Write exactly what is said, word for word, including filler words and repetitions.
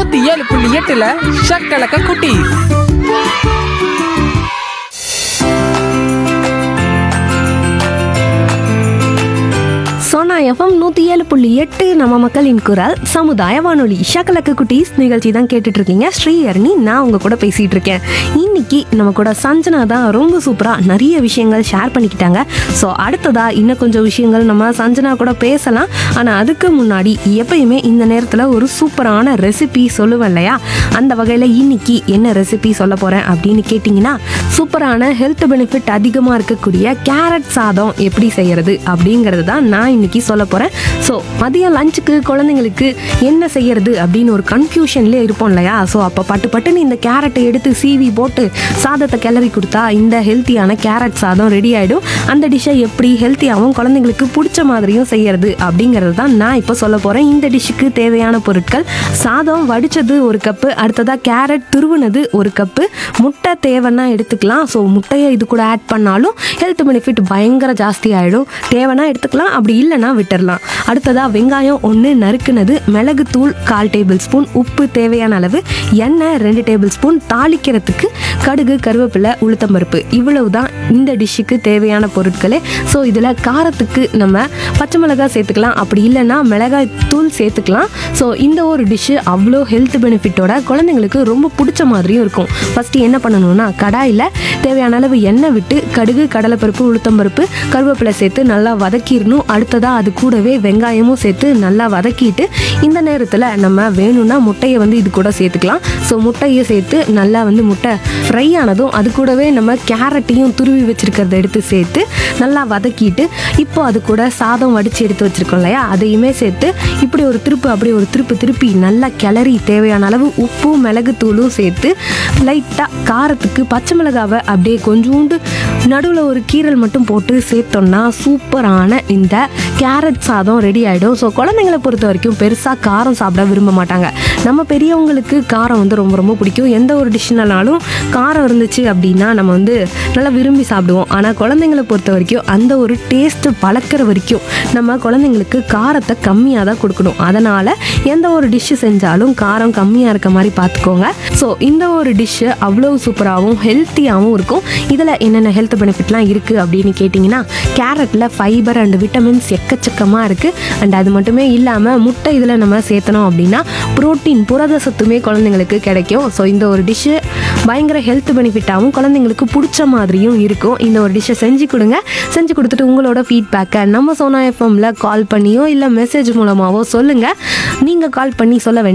நூத்தி ஏழு புள்ளி எட்டுல ஷக்கலக்க குட்டி. சோனா எஃப்எம் நூற்றி ஏழு புள்ளி எட்டு நம்ம மக்களின் குரல் சமுதாய வானொலி ஷக்கலக்கு குட்டீஸ் நிகழ்ச்சி தான் கேட்டுட்டு இருக்கீங்க. ஸ்ரீஹரணி நான் உங்க கூட பேசிட்டு இருக்கேன். இன்னைக்கு நம்ம கூட சஞ்சனா தான் ரொம்ப சூப்பராக நிறைய விஷயங்கள் ஷேர் பண்ணிக்கிட்டாங்க. ஸோ அடுத்ததா இன்னும் கொஞ்சம் விஷயங்கள் நம்ம சஞ்சனா கூட பேசலாம். ஆனால் அதுக்கு முன்னாடி எப்பயுமே இந்த நேரத்தில் ஒரு சூப்பரான ரெசிபி சொல்லுவேன் இல்லையா, அந்த வகையில் இன்னைக்கு என்ன ரெசிபி சொல்ல போகிறேன் அப்படின்னு கேட்டிங்கன்னா, சூப்பரான ஹெல்த் பெனிஃபிட் அதிகமாக இருக்கக்கூடிய கேரட் சாதம் எப்படி செய்யறது அப்படிங்கிறது தான் நான் இன்னைக்கு சொல்ல போகிறேன். ஸோ மதியம் லஞ்சுக்கு குழந்தைங்களுக்கு என்ன செய்யறது அப்படின்னு ஒரு கன்ஃபியூஷன்லேயே இருப்போம் இல்லையா. ஸோ அப்போ பட்டு பட்டுன்னு இந்த கேரட்டை எடுத்து சீவி போட்டு சாதத்தை கிளறி கொடுத்தா இந்த ஹெல்த்தியான கேரட் சாதம் ரெடி ஆகிடும். அந்த டிஷ்ஷை எப்படி ஹெல்த்தியாகவும் குழந்தைங்களுக்கு பிடிச்ச மாதிரியும் செய்யறது அப்படிங்கிறது தான் நான் இப்போ சொல்ல போகிறேன். இந்த டிஷ்ஷுக்கு தேவையான பொருட்கள்: சாதம் வடித்தது ஒரு கப்பு, அடுத்ததாக கேரட் துருவுனது ஒரு கப்பு, முட்டை தேவைன்னா எடுத்துக்கலாம். ஸோ முட்டையை இது கூட ஆட் பண்ணாலும் ஹெல்த் பெனிஃபிட் பயங்கர ஜாஸ்தி ஆகிடும். தேவைன்னா எடுத்துக்கலாம், அப்படி இல்லைன்னா விட்டுடலாம். அடுத்ததாக வெங்காயம் ஒன்று நறுக்குனது, மிளகுத்தூள் கால் டேபிள் ஸ்பூன், உப்பு தேவையான அளவு, எண்ணெய் ரெண்டு டேபிள் ஸ்பூன், தாளிக்கிறதுக்கு கடுகு, கருவேப்பிலை, உளுத்தம்பருப்பு. இவ்வளவு தான் இந்த டிஷ்ஷுக்கு தேவையான பொருட்களே. ஸோ இதில் காரத்துக்கு நம்ம பச்சை மிளகாய் சேர்த்துக்கலாம், அப்படி இல்லைன்னா மிளகாய் தூள் சேர்த்துக்கலாம். ஸோ இந்த ஒரு டிஷ்ஷு அவ்வளோ ஹெல்த் பெனிஃபிட்டோட குழந்தைங்களுக்கு ரொம்ப பிடிச்ச மாதிரியும் இருக்கும். ஃபஸ்ட்டு என்ன பண்ணணும்னா, கடாயில் தேவையான அளவு எண்ணெய் விட்டு கடுகு, கடலைப்பருப்பு, உளுத்தம்பருப்பு, கருவேப்பிலை சேர்த்து நல்லா வதக்கிடணும். அடுத்ததாக அது கூடவே வெங்காயமும் சேர்த்து நல்லா வதக்கிட்டு இந்த நேரத்தில் நம்ம வேணும்னா முட்டையை வந்து இது கூட சேர்த்துக்கலாம். ஸோ முட்டையை சேர்த்து நல்லா வந்து முட்டை ஃப்ரை ஆனதும் அது கூடவே நம்ம கேரட்டையும் துருவி வச்சுருக்கிறத எடுத்து சேர்த்து நல்லா வதக்கிட்டு இப்போ அது கூட சாதம் வடித்து எடுத்து வச்சுருக்கோம் இல்லையா, அதையுமே சேர்த்து இப்படி ஒரு திருப்பு அப்படி ஒரு திருப்பு திருப்பி நல்லா கிளறி தேவையான அளவு உப்பும் மிளகுத்தூளும் சேர்த்து லைட்டாக காரத்துக்கு பச்சை மிளகாவை அப்படியே கொஞ்சோண்டு நடுவில் ஒரு கீரல் மட்டும் போட்டு சேர்த்தோம்னா சூப்பரான இந்த கேரட் சாதம் ரெடி ஆகிடும். ஸோ குழந்தைங்களை பொறுத்த வரைக்கும் பெருசாக காரம் சாப்பிட விரும்ப மாட்டாங்க. நம்ம பெரியவங்களுக்கு காரம் வந்து ரொம்ப ரொம்ப பிடிக்கும். எந்த ஒரு டிஷ்னாலும் காரம் இருந்துச்சு அப்படின்னா நம்ம வந்து நல்லா விரும்பி சாப்பிடுவோம். ஆனால் குழந்தைங்களை பொறுத்த வரைக்கும் அந்த ஒரு டேஸ்ட்டு பழக்கிற வரைக்கும் நம்ம குழந்தைங்களுக்கு காரத்தை கம்மியாக தான் கொடுக்கணும். அதனால் எந்த ஒரு டிஷ்ஷு செஞ்சாலும் காரம் கம்மியாக இருக்க மாதிரி பார்த்துக்கோங்க. ஸோ இந்த ஒரு டிஷ்ஷு அவ்வளோ சூப்பராகவும் ஹெல்த்தியாகவும் இருக்கும். இதில் என்னென்ன ஹெல்த் பெனிஃபிட்லாம் இருக்குது அப்படின்னு கேட்டிங்கன்னா, கேரட்டில் ஃபைபர் அண்ட் விட்டமின்ஸ் எக்கச்சக்கமாக இருக்குது. அண்ட் அது மட்டுமே இல்லாமல் முட்டை இதில் நம்ம சேர்த்தனோம் அப்படின்னா புரோட்டீன், புரத சத்துமே குழந்தைங்களுக்கு கிடைக்கும். ஸோ இந்த ஒரு டிஷ்ஷு பயங்கர ஹெல்த் பெனிஃபிட்டாகவும் குழந்தைங்களுக்கு பிடிச்ச மாதிரியும் இருக்கும். இந்த ஒரு டிஷ்ஷை செஞ்சு கொடுங்க. செஞ்சு கொடுத்துட்டு உங்களோட ஃபீட்பேக்கை நம்ம சோனா எஃப்எம்ல கால் பண்ணியோ இல்லை மெசேஜ் மூலமாகவோ சொல்லுங்கள். நீங்கள் கால் பண்ணி சொல்ல வேண்டிய